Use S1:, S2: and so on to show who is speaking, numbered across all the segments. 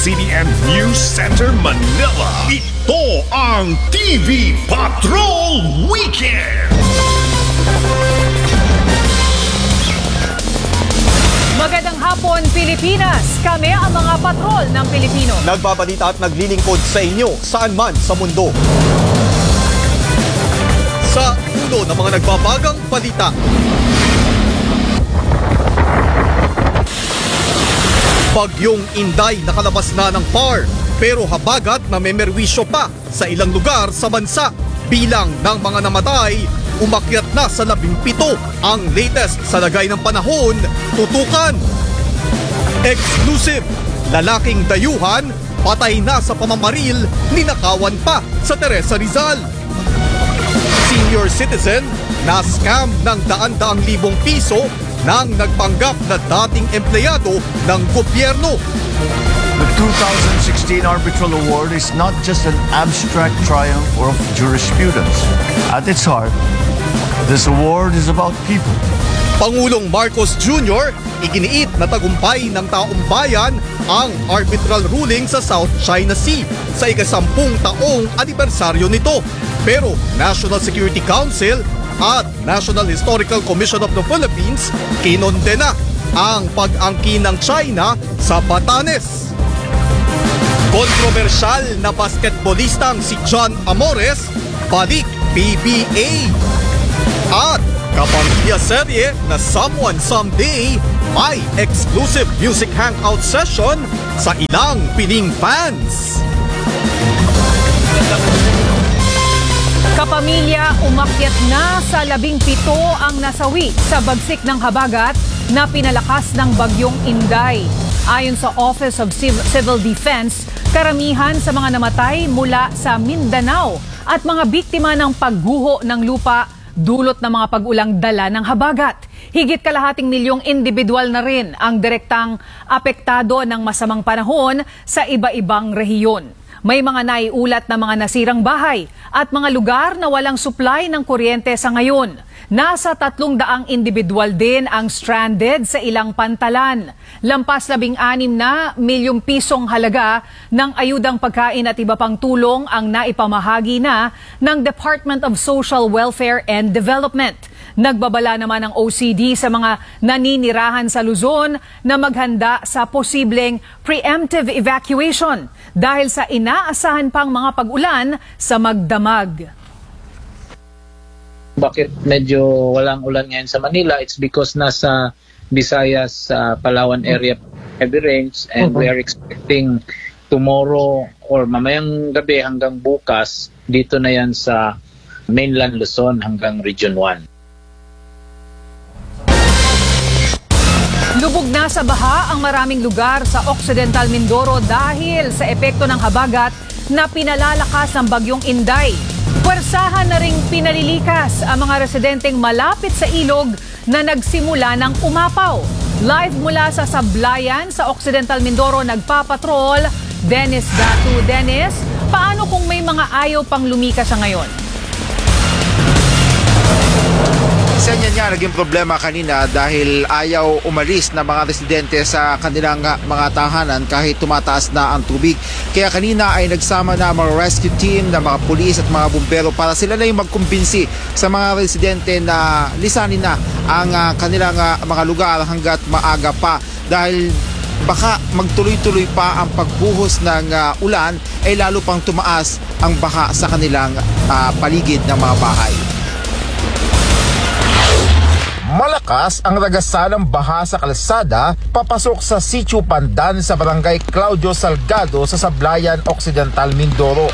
S1: City and News Center, Manila. Ito ang TV Patrol Weekend!
S2: Magandang hapon, Pilipinas! Kami ang mga patrol ng Pilipino.
S3: Nagbabalita at naglilingkod sa inyo saan man sa mundo. Sa ulo ng mga nagbabagang balita. Bagyong Inday nakalabas na ng PAR pero habagat na memerwisyo pa sa ilang lugar sa bansa. Bilang ng mga namatay, umakyat na sa 17. Ang latest sa lagay ng panahon, tutukan. Exclusive, lalaking dayuhan, patay na sa pamamaril, ninakawan pa sa Teresa Rizal. Senior citizen, na-scam ng daan-daang libong piso nang nagpanggap na dating empleyado ng gobyerno.
S4: The 2016 Arbitral Award is not just an abstract triumph of jurisprudence. At its heart, this award is about people.
S3: Pangulong Marcos Jr. iginiit na tagumpay ng taong bayan ang arbitral ruling sa South China Sea sa ika-10 taong anibersaryo nito. Pero National Security Council at National Historical Commission of the Philippines kinondena ang pag-angkin ng China sa Batanes. Kontrobersyal na basketballistang si John Amores balik PBA. At kapamilya serye na Someone Someday may exclusive music hangout session sa ilang piling fans.
S2: Kapamilya, umakyat na sa 17 ang nasawi sa bagsik ng habagat na pinalakas ng bagyong Inday. Ayon sa Office of Civil Defense, karamihan sa mga namatay mula sa Mindanao at mga biktima ng pagguho ng lupa dulot ng mga pag-ulang dala ng habagat. Higit kalahating milyong individual na rin ang direktang apektado ng masamang panahon sa iba-ibang rehiyon. May mga naiulat na mga nasirang bahay at mga lugar na walang supply ng kuryente sa ngayon. Nasa 300 individual din ang stranded sa ilang pantalan. Lampas 16 na milyong pisong halaga ng ayudang pagkain at iba pang tulong ang naipamahagi na ng Department of Social Welfare and Development. Nagbabala naman ang OCD sa mga naninirahan sa Luzon na maghanda sa posibleng preemptive evacuation dahil sa inaasahan pang mga pag-ulan sa magdamag.
S5: Bakit medyo walang ulan ngayon sa Manila? It's because nasa Visayas, Palawan area heavy rains and we are expecting tomorrow or mamayang gabi hanggang bukas dito na yan sa mainland Luzon hanggang Region 1.
S2: Lubog na sa baha ang maraming lugar sa Occidental Mindoro dahil sa epekto ng habagat na pinalalakas ng bagyong Inday. Puwersahan na ring pinalilikas ang mga residenteng malapit sa ilog na nagsimula ng umapaw. Live mula sa Sablayan sa Occidental Mindoro, nagpapatrol Dennis Datu. Dennis, paano kung may mga ayaw pang lumikas sa ngayon?
S6: Isa niyan nga naging problema kanina dahil ayaw umalis na mga residente sa kanilang mga tahanan kahit tumataas na ang tubig. Kaya kanina ay nagsama na mga rescue team, na mga pulis at mga bumbero para sila na yung magkumbinsi sa mga residente na lisanin na ang kanilang mga lugar hanggat maaga pa. Dahil baka magtuloy-tuloy pa ang pagbuhos ng ulan ay lalo pang tumaas ang baha sa kanilang paligid ng mga bahay.
S7: Malakas ang ragasan ng baha sa kalsada papasok sa Sitio Pandan sa barangay Claudio Salgado sa Sablayan, Occidental Mindoro.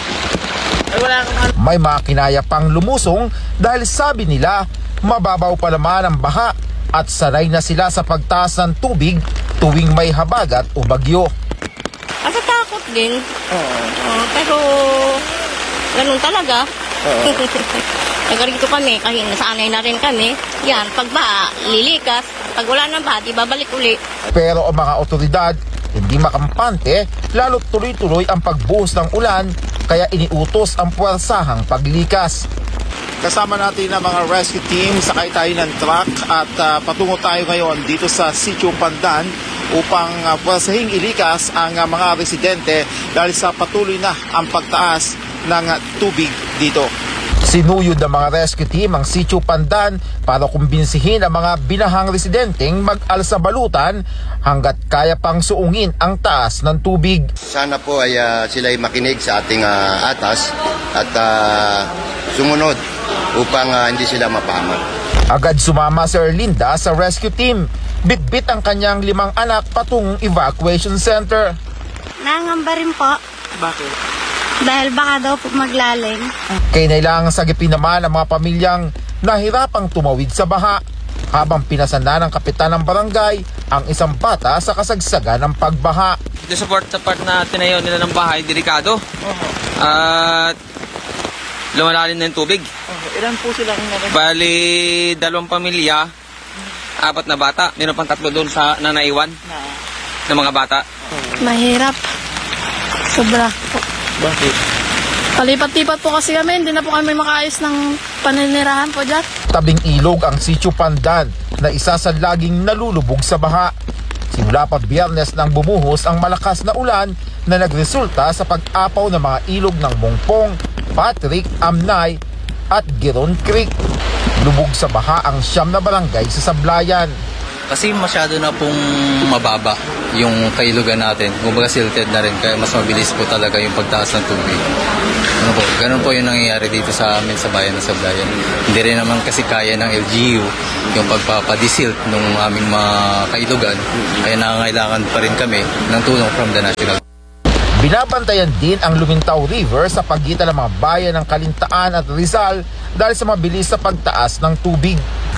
S7: May mga kinaya pang lumusong dahil sabi nila mababaw pa naman ang baha at sanay na sila sa pagtaas ng tubig tuwing may habagat o bagyo.
S8: Natatakot din. Pero ganun talaga. Nagarito kami, kahit nasanay na rin kami. Yan, pag ba, lilikas. Pag wala na ba, di babalik uli.
S7: Pero ang mga otoridad hindi makampante, lalo't tuloy-tuloy ang pagbuhos ng ulan, kaya iniutos ang puwersahang paglikas.
S6: Kasama natin ang mga rescue team, sakay tayo ng truck at patungo tayo ngayon dito sa Sitio Pandan upang pwesahing ilikas ang mga residente dahil sa patuloy na ang pagtaas ng tubig dito.
S7: Sinuyod ng mga rescue team ang Sitio Pandan para kumbinsihin ang mga binahang residenteng mag-alsa balutan hanggat kaya pang suungin ang taas ng tubig.
S9: Sana po ay sila ay makinig sa ating atas at sumunod upang hindi sila mapahamak.
S7: Agad sumama si Erlinda sa rescue team. Bitbit ang kanyang 5 anak patungong evacuation center.
S8: Nangamba rin po.
S6: Bakit?
S8: Dahil baka daw po maglalim.
S7: Kinailangang sagipin naman ang mga pamilyang nahirapang tumawid sa baha habang pinasana ng kapitan ng barangay ang isang bata sa kasagsagan ng pagbaha.
S10: The support sa part na tinayo nila ng bahay, delikado. At lumalalim na yung tubig.
S6: Ilan po sila kung
S10: Bali, 2 pamilya, 4 na bata. Meron pang 3 doon sa nanaiwan ng mga bata.
S11: Mahirap. Sobra po.
S6: Bakit?
S11: Palipat-lipat po kasi kami, hindi na po kami makaayos ng paninirahan po dyan.
S7: Tabing ilog ang Sitio Pandan na isa sa laging nalulubog sa baha. Simula pa Biyernes nang bumuhos ang malakas na ulan na nagresulta sa pag-apaw ng mga ilog ng Mongpong, Patrick, Amnay at Giron Creek. Lubog sa baha ang 9 na barangay sa Sablayan.
S12: Kasi masyado na pong mababa yung kailugan natin. Kumbaga silted na rin, kaya mas mabilis po talaga yung pagtaas ng tubig. Ganun po yung nangyayari dito sa amin sa bayan ng Sablayan. Hindi rin naman kasi kaya ng LGU yung pagpapadisilt ng aming mga kailugan. Kaya nangangailangan pa rin kami ng tulong from the national.
S7: Binabantayan din ang Lumintao River sa pagitan ng mga bayan ng Kalintaan at Rizal dahil sa mabilis sa pagtaas ng tubig.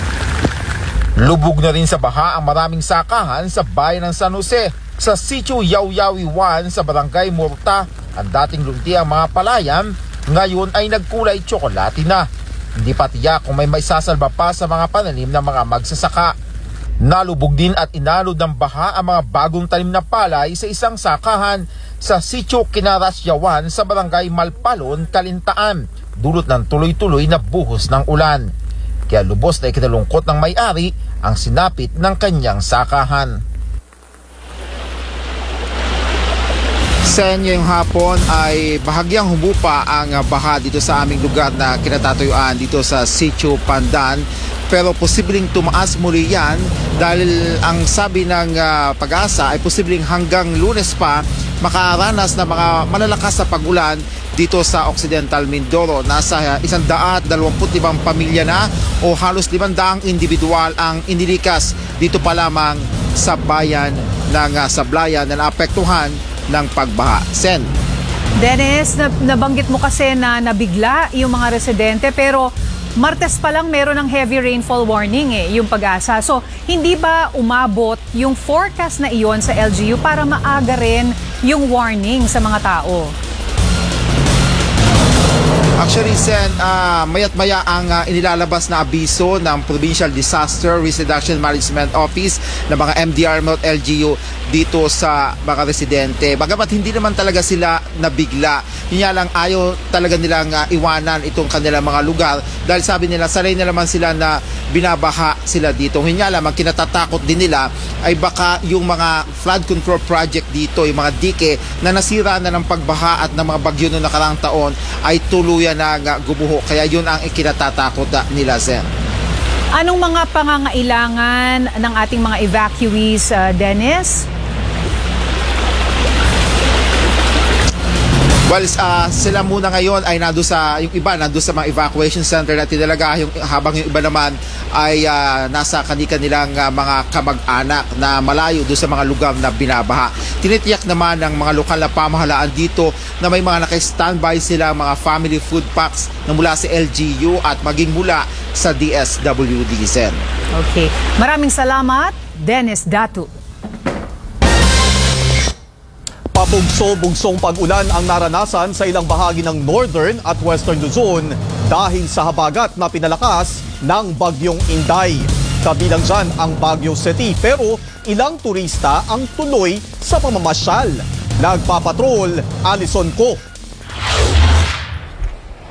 S7: Lubog na rin sa baha ang maraming sakahan sa bayan ng San Jose. Sa Sitio Yauyawi 1 sa Barangay Murta, ang dating lunti ang mga palayan, ngayon ay nagkulay tsokolate na. Hindi pa tiyak kung may maisasalba pa sa mga pananim ng mga magsasaka. Nalubog din at inalod ng baha ang mga bagong tanim na palay sa isang sakahan sa Sitio Kinarasyawan sa Barangay Malpalon, Kalintaan, dulot ng tuloy-tuloy na buhos ng ulan. Kaya lubos na ikinalungkot ng may-ari ang sinapit ng kanyang sakahan.
S6: Sa ngayong hapon ay bahagyang humupa ang baha dito sa aming lugar na kinatatayuan dito sa Sitio Pandan. Pero posibleng tumaas muli yan dahil ang sabi ng Pag-asa ay posibleng hanggang Lunes pa makaranas na mga malalakas na pag-ulan dito sa Occidental Mindoro. Nasa 125 pamilya na o halos 500 individual ang inilikas dito pa lamang sa bayan ng Sablayan na naapektuhan ng pagbaha. Sen.
S2: Dennis, nabanggit mo kasi na nabigla yung mga residente pero Martes pa lang meron ng heavy rainfall warning yung Pag-asa. So, hindi ba umabot yung forecast na iyon sa LGU para maaga rin yung warning sa mga tao?
S6: Actually, Sen, mayat maya ang inilalabas na abiso ng Provincial Disaster Risk Reduction Management Office ng mga MDR at LGU dito sa mga residente. Bagamat hindi naman talaga sila nabigla, yun lang ayaw talaga nilang iwanan itong kanilang mga lugar dahil sabi nila sanay na naman sila na binabaha sila dito. Yun lang, ang kinatatakot din nila ay baka yung mga flood control project dito, yung mga dike na nasira na ng pagbaha at ng mga bagyo noong nakaraang taon ay tuluyan na gumuho. Kaya yun ang ikinatatakot nila, Sen.
S2: Anong mga pangangailangan ng ating mga evacuees, Dennis?
S6: Well, sila muna ngayon ay nando sa, yung iba nando sa mga evacuation center na tinalaga, habang yung iba naman ay nasa kanilang mga kamag-anak na malayo doon sa mga lugar na binabaha. Tinitiyak naman ng mga lokal na pamahalaan dito na may mga naka-standby sila mga family food packs na mula sa LGU at maging mula sa DSWD.
S2: Okay. Maraming salamat, Dennis Datu.
S3: Pabugso-bugsong pag-ulan ang naranasan sa ilang bahagi ng Northern at Western Luzon dahil sa habagat na pinalakas ng Bagyong Inday. Kabilang dyan ang Baguio City pero ilang turista ang tuloy sa pamamasyal. Nagpapatrol, Alison Ko.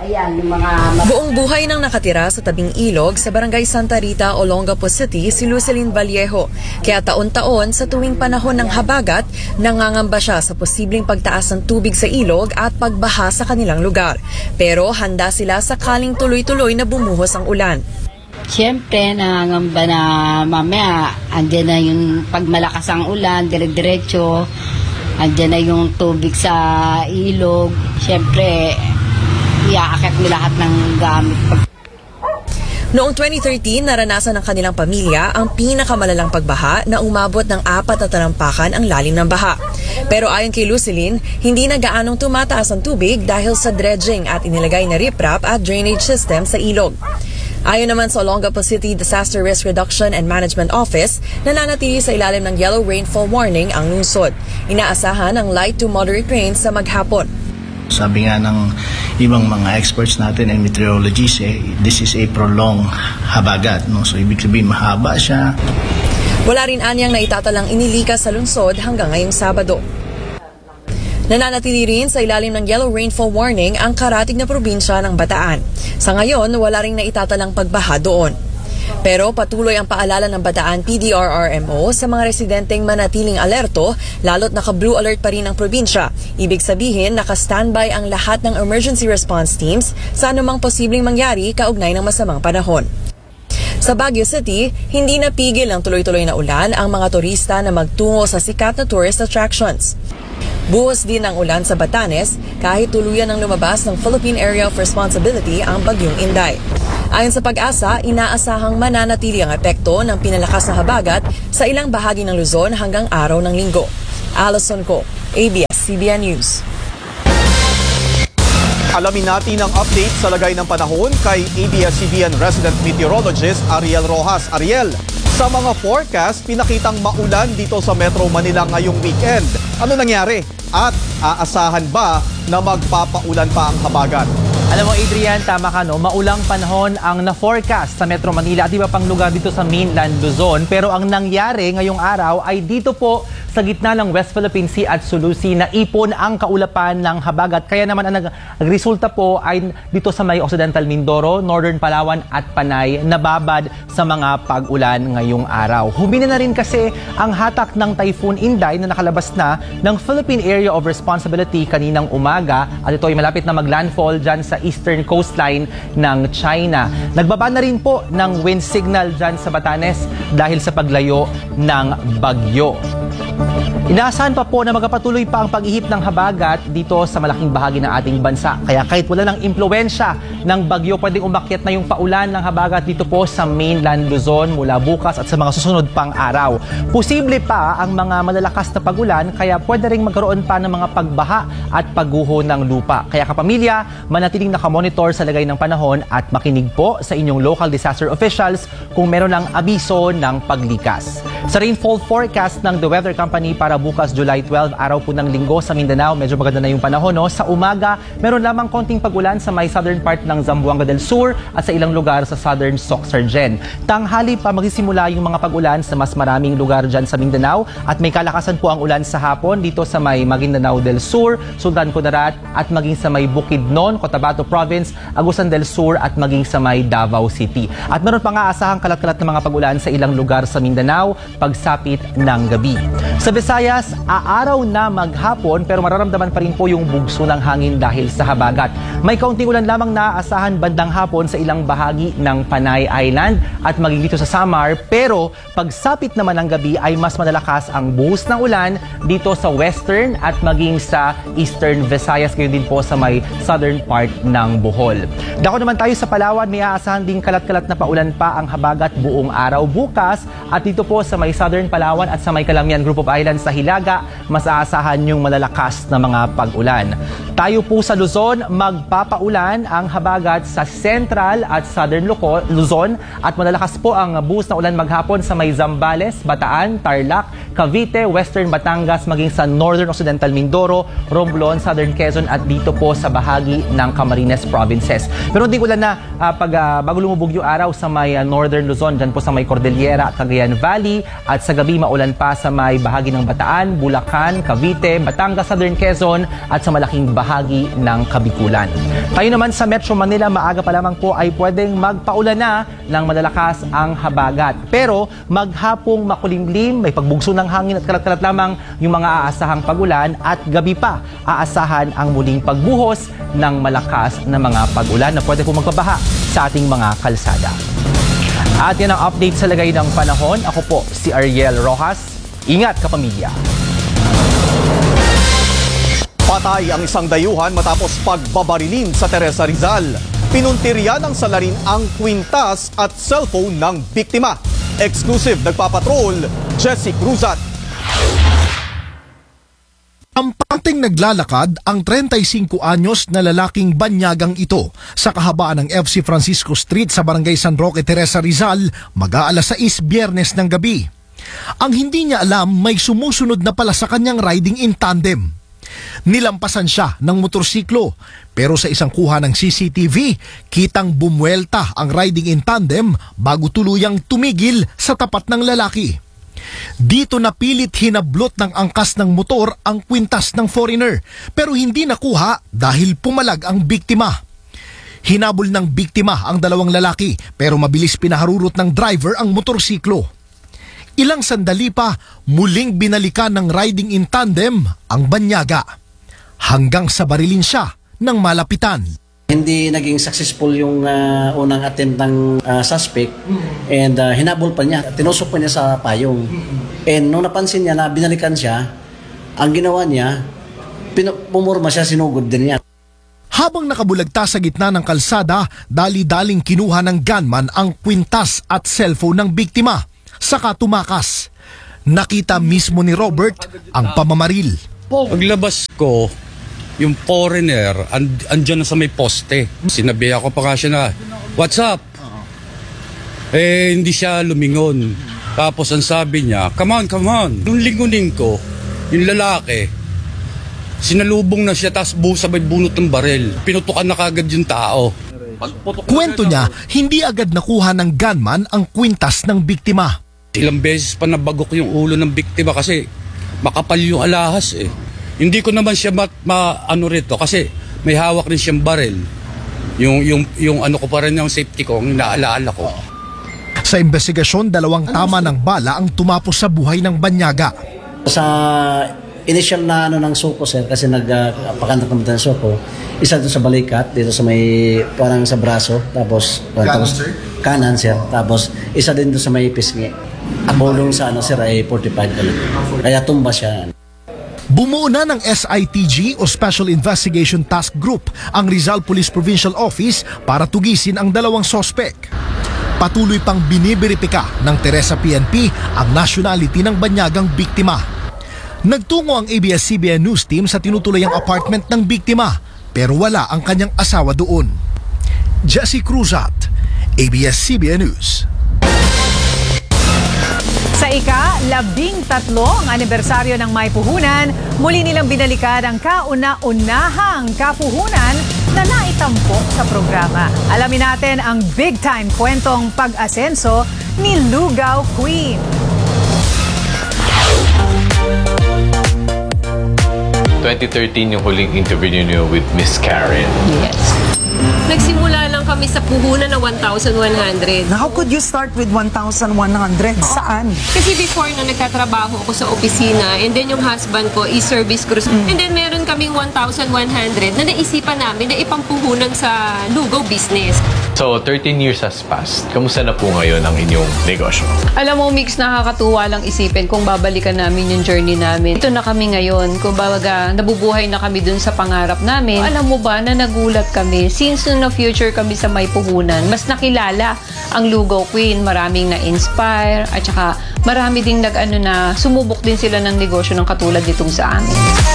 S13: Ayan, yung mga...
S14: Buong buhay nang nakatira sa tabing ilog sa Barangay Santa Rita, Olongapo City si Lucelyn Vallejo. Kaya taon-taon sa tuwing panahon ng habagat, nangangamba siya sa posibleng pagtaas ng tubig sa ilog at pagbaha sa kanilang lugar. Pero handa sila sakaling tuloy-tuloy na bumuhos ang ulan.
S13: Siyempre, nangangamba na mamaya, andyan na yung pagmalakas ang ulan, dire-diretso, andyan na yung tubig sa ilog. Siyempre, iaakit mo lahat ng gamit.
S14: Noong 2013, naranasan ng kanilang pamilya ang pinakamalalang pagbaha na umabot ng 4 na talampakan ang lalim ng baha. Pero ayon kay Lucelyn, hindi na gaanong tumataas ang tubig dahil sa dredging at inilagay na riprap at drainage system sa ilog. Ayon naman sa Olongapo City Disaster Risk Reduction and Management Office, nananatili sa ilalim ng yellow rainfall warning ang lungsod. Inaasahan ang light to moderate rain sa maghapon.
S15: Sabi nga ng ibang mga experts natin and meteorologists, this is a prolonged habagat. No? So ibig sabihin mahaba siya.
S14: Wala rin anyang naitatalang inilikas sa lungsod hanggang ngayong Sabado. Nananatili rin sa ilalim ng yellow rainfall warning ang karatig na probinsya ng Bataan. Sa ngayon, wala rin naitatalang pagbaha doon. Pero patuloy ang paalala ng Bataan PDRRMO sa mga residenteng manatiling alerto, lalo't naka-blue alert pa rin ang probinsya. Ibig sabihin, naka-standby ang lahat ng emergency response teams sa anumang posibleng mangyari kaugnay ng masamang panahon. Sa Baguio City, hindi napigil ng tuloy-tuloy na ulan ang mga turista na magtungo sa sikat na tourist attractions. Buhos din ang ulan sa Batanes kahit tuluyan ng lumabas ng Philippine Area of Responsibility ang Bagyong Inday. Ayon sa Pag-asa, inaasahang mananatili ang epekto ng pinalakas na habagat sa ilang bahagi ng Luzon hanggang araw ng Linggo. Alison Ko, ABS-CBN News.
S3: Alamin natin ang update sa lagay ng panahon kay ABS-CBN resident meteorologist Ariel Rojas. Ariel, sa mga forecast, pinakitang maulan dito sa Metro Manila ngayong weekend. Ano nangyari? At aasahan ba na magpapaulan pa ang habagat?
S16: Alam mo Adrian, tama ka no, maulang panahon ang na-forecast sa Metro Manila at iba pang lugar dito sa mainland Luzon. Pero ang nangyari ngayong araw ay dito po sa gitna ng West Philippine Sea at Sulusi na ipon ang kaulapan ng habagat. Kaya naman ang resulta po ay dito sa may Occidental Mindoro, Northern Palawan at Panay nababad sa mga pag-ulan ngayong araw. Humina na rin kasi ang hatak ng Typhoon Inday na nakalabas na ng Philippine Area of Responsibility kaninang umaga at ito ay malapit na maglandfall dyan sa eastern coastline ng China. Nagbaba na rin po ng wind signal dyan sa Batanes dahil sa paglayo ng bagyo. Inaasahan pa po na magpatuloy pa ang pag-ihip ng habagat dito sa malaking bahagi ng ating bansa. Kaya kahit wala ng impluwensya ng bagyo, pwedeng umakyat na yung paulan ng habagat dito po sa mainland Luzon mula bukas at sa mga susunod pang araw. Posible pa ang mga malalakas na pagulan kaya pwede ring magkaroon pa ng mga pagbaha at pagguho ng lupa. Kaya kapamilya, manatiling nakamonitor sa lagay ng panahon at makinig po sa inyong local disaster officials kung meron ng abiso ng paglikas. Sa rainfall forecast ng The Weather Company para bukas July 12, araw po ng Linggo sa Mindanao, medyo maganda na yung panahon. No? Sa umaga, meron lamang konting pagulan sa may southern part ng Zamboanga del Sur at sa ilang lugar sa southern Soxargen. Tanghali pa magsisimula yung mga pagulan sa mas maraming lugar dyan sa Mindanao at may kalakasan po ang ulan sa hapon dito sa may Maguindanao del Sur, Sultan Kudarat at maging sa may Bukidnon, Cotabato Province, Agusan del Sur at maging sa may Davao City. At meron pa nga asahang kalat-kalat na mga pagulan sa ilang lugar sa Mindanao pagsapit ng gabi. Sa Visayas, aaraw na maghapon pero mararamdaman pa rin po yung bugso ng hangin dahil sa habagat. May kaunting ulan lamang na aasahan bandang hapon sa ilang bahagi ng Panay Island at maging dito sa Samar pero pagsapit naman ng gabi ay mas malalakas ang buhos ng ulan dito sa western at maging sa eastern Visayas, gayon din po sa may southern part ng Bohol. Dako naman tayo sa Palawan, may aasahan ding kalat-kalat na paulan pa ang habagat buong araw bukas at dito po sa may southern Palawan at sa may Calamian Group of Islands sa Hilaga, mas aasahan yung malalakas na mga pag-ulan. Tayo po sa Luzon, magpapaulan ang habagat sa central at southern Luzon at malalakas po ang buhos na ulan maghapon sa may Zambales, Bataan, Tarlac, Cavite, Western Batangas, maging sa Northern Occidental Mindoro, Romblon, Southern Quezon at dito po sa bahagi ng Camarines Provinces. Pero hindi ulan na bago lumubog yung araw sa may Northern Luzon, dyan po sa may Cordillera, Cagayan Valley at sa gabi maulan pa sa may bahagi ng Bataan, Bulacan, Cavite, Batangas, Southern Quezon at sa malaking bahagi ng Kabikulan. Tayo naman sa Metro Manila, maaga pa lamang po ay pwedeng magpaulan na ng malalakas ang habagat. Pero maghapong makulimlim, may pagbugso ng hangin at kalat-kalat lamang yung mga aasahang pagulan at gabi pa aasahan ang muling pagbuhos ng malakas na mga pagulan na pwede po magpabaha sa ating mga kalsada. At yan ang update sa lagay ng panahon. Ako po si Ariel Rojas. Ingat kapamilya.
S3: Patay ang isang dayuhan matapos pagbabarilin sa Teresa Rizal. Pinuntirya ng salarin ang kwintas at cellphone ng biktima. Exclusive nagpapatrol, Jesse Cruzat.
S17: Ampanteng naglalakad ang 35 anyos na lalaking banyagang ito sa kahabaan ng FC Francisco Street sa Barangay San Roque, Teresa Rizal, mag-aalas 6 Biyernes ng gabi. Ang hindi niya alam, may sumusunod na pala sa kanyang riding in tandem. Nilampasan siya ng motorsiklo, pero sa isang kuha ng CCTV, kitang bumuelta ang riding in tandem bago tuluyang tumigil sa tapat ng lalaki. Dito napilit hinablot ng angkas ng motor ang kwintas ng foreigner, pero hindi nakuha dahil pumalag ang biktima. Hinabol ng biktima ang dalawang lalaki, pero mabilis pinaharurot ng driver ang motorsiklo. Ilang sandali pa, muling binalikan ng riding in tandem ang banyaga, hanggang sa barilin siya ng malapitan.
S18: Hindi naging successful yung unang attempt ng suspect and hinabol pa niya. Tinusok pa niya sa payong. And nung napansin niya na binalikan siya, ang ginawa niya, pumurma siya, sinugod din niya.
S17: Habang nakabulagta sa gitna ng kalsada, dali-daling kinuha ng gunman ang kwintas at cellphone ng biktima. Saka tumakas. Nakita mismo ni Robert ang pamamaril.
S19: Paglabas ko, yung foreigner, andyan na sa may poste. Sinabi ako pa siya na, "What's up?" Hindi siya lumingon. Tapos ang sabi niya, come on. Nung lingunin ko, yung lalaki, sinalubong na siya, tapos sabay bunot ng baril. Pinutukan na kagad yung tao.
S17: Kwento niya, hindi agad nakuha ng gunman ang kwintas ng biktima.
S19: Ilang beses pa nabagok yung ulo ng biktima kasi makapal yung alahas eh. Hindi ko naman siya rito kasi may hawak rin siyang baril. Yung ano ko pa rin yung safety ko, ang inaalala ko.
S17: Sa investigasyon, 2 tama ng bala ang tumapos sa buhay ng banyaga.
S18: Sa initial na ng suko, sir, kasi nagpakandak naman ng suko, isa doon sa balikat, dito sa may parang sa braso, tapos kanan, sir, tapos isa din doon sa may pisngi. Ang bulong sa sir ay 45 talaga. Kaya tumba siya.
S17: Bumuo na ng SITG o Special Investigation Task Group ang Rizal Police Provincial Office para tugisin ang 2 sospek. Patuloy pang biniberipika ng Teresa PNP ang nationality ng banyagang biktima. Nagtungo ang ABS-CBN News Team sa tinutuloyang apartment ng biktima, pero wala ang kanyang asawa doon. Jesse Cruzat, ABS-CBN News.
S2: Sa ika-13 ang anibersaryo ng May Puhunan, muli nilang binalikan ang kauna-unahang kapuhunan na naitampok sa programa. Alamin natin ang big-time kwentong pag-asenso ni Lugaw Queen.
S20: In 2013 yung huling interview niyo with Miss Karen.
S21: Yes. Nagsimula lang kami sa puhunan na 1,100.
S22: How could you start with 1,100? Saan?
S21: Kasi before na nagtatrabaho ako sa opisina and then yung husband ko is service crew. And then meron kaming 1,100 na naisipan namin na ipampuhunan sa Lugaw business.
S20: So, 13 years has passed. Kamusta na po ngayon ang inyong negosyo?
S21: Alam mo, Mix, nakakatuwa lang isipin kung babalikan namin yung journey namin. Ito na kami ngayon. Kung baga, nabubuhay na kami dun sa pangarap namin. Alam mo ba na nagulat kami? Since na future kami sa May Puhunan, mas nakilala ang Lugaw Queen. Maraming na-inspire at saka marami ding na sumubok din sila ng negosyo ng katulad nitong sa amin.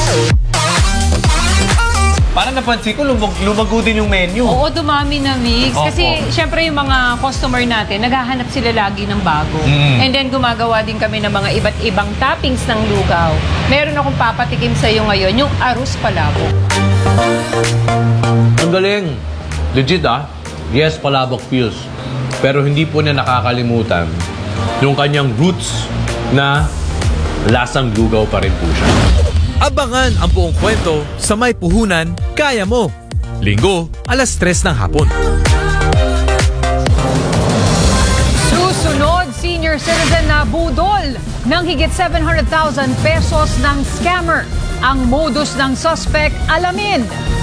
S16: Parang napansin ko, lumago din yung menu.
S21: Oo, dumami na, Mix. Kasi, syempre, yung mga customer natin, naghahanap sila lagi ng bago. And then, gumagawa din kami ng mga iba't ibang toppings ng lugaw. Meron akong papatikim sa'yo ngayon, yung arroz palabok.
S20: Ang galing. Legit Yes, palabok feels. Pero hindi po na nakakalimutan yung kanyang roots na lasang lugaw pa rin po siya.
S1: Abangan ang buong kwento sa May Puhunan, Kaya Mo. Linggo, 3:00 ng hapon.
S2: Susunod, senior citizen na budol ng higit 700,000 pesos ng scammer. Ang modus ng suspect, alamin.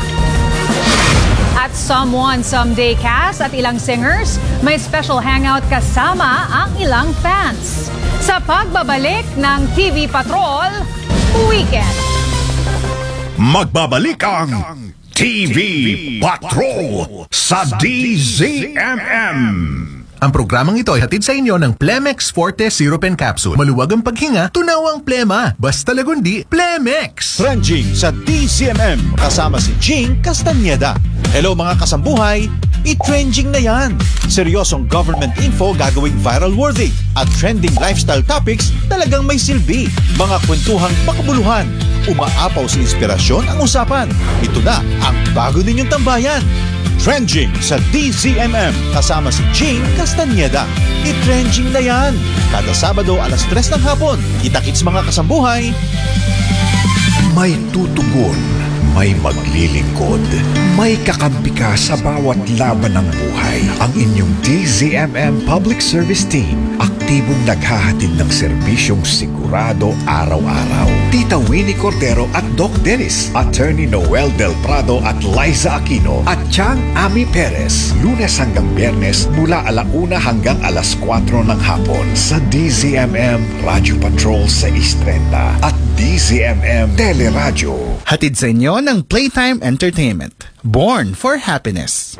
S2: At Someone Someday cast at ilang singers, may special hangout kasama ang ilang fans. Sa pagbabalik ng TV Patrol Weekend.
S4: Magbabalik ang TV Patrol sa DZMM.
S23: Ang programang ito ay hatid sa inyo ng Plemex Forte Syrup and Capsule. Maluwag ang paghinga, tunawang plema. Basta lagundi, Plemex!
S6: Trending sa DZMM kasama si Jing Castañeda. Hello mga kasambuhay, i-trending na yan. Seryosong government info gagawing viral worthy at trending lifestyle topics talagang may silbi. Mga kwentuhang makabuluhan, umaapaw sa inspirasyon ang usapan. Ito na ang bago ninyong tambayan. Trending sa DZMM kasama si Jing Castañeda. I-trending na yan. Kada Sabado 3:00 ng hapon. Kita-kits mga kasambuhay.
S4: May tutugon, may maglilingkod, may kakampi ka sa bawat laban ng buhay. Ang inyong DZMM Public Service Team, aktibong naghahatid ng serbisyong sigurado araw-araw. Tita Winnie Cordero at Doc Dennis, Attorney Noel Del Prado at Liza Aquino, at Chang Ami Perez. Lunes hanggang Biyernes mula 1:00 hanggang 4:00 ng hapon sa DZMM Radio Patrol 630 at DZMM Teleradyo.
S24: Hatid sa inyo ng Playtime Entertainment. Born for Happiness.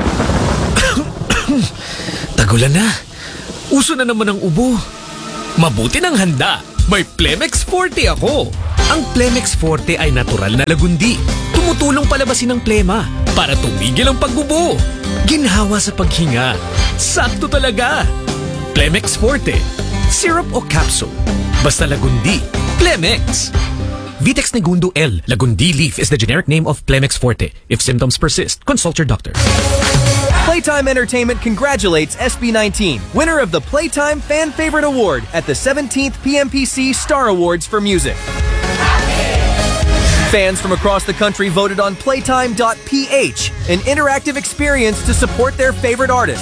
S1: Tagulan na. Uso na naman ang ubo. Mabuti ng handa. May Plemex Forte ako. Ang Plemex Forte ay natural na lagundi. Tumutulong palabasin ang plema para tumigil ang pag-ubo. Ginhawa sa paghinga. Sakto talaga. Plemex Forte. Syrup o capsule. Basta lagundi. Plemex. Vitex Negundo L. Lagundi Leaf is the generic name of Plemex Forte. If symptoms persist, consult your doctor.
S25: Playtime Entertainment congratulates SB19, winner of the Playtime Fan Favorite Award at the 17th PMPC Star Awards for Music. Fans from across the country voted on Playtime.ph, an interactive experience to support their favorite artist.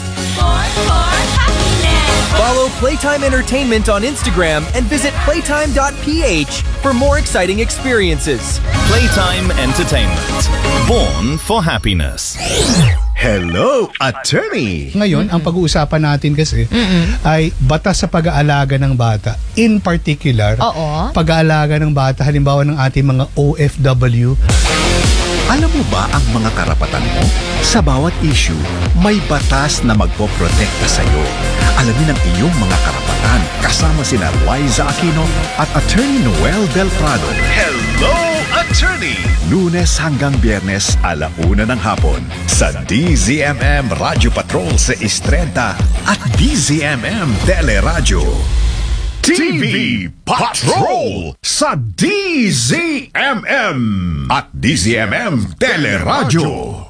S25: Follow Playtime Entertainment on Instagram and visit playtime.ph for more exciting experiences.
S26: Playtime Entertainment. Born for happiness.
S4: Hello, Attorney!
S27: Ngayon, ang pag-uusapan natin kasi ay batas sa pag-aalaga ng bata. In particular, pag-aalaga ng bata, halimbawa ng ating mga OFW.
S4: Alam mo ba ang mga karapatan mo? Sa bawat issue, may batas na magpoprotekta sa iyo. Alamin ang iyong mga karapatan kasama sina Liza Aquino at Attorney Noel Del Prado. Hello, Attorney! Lunes hanggang Biyernes, 1:00 ng hapon sa DZMM Radio Patrol 630 at DZMM Teleradyo. TV Patrol sa DZMM at DZMM Teleradyo.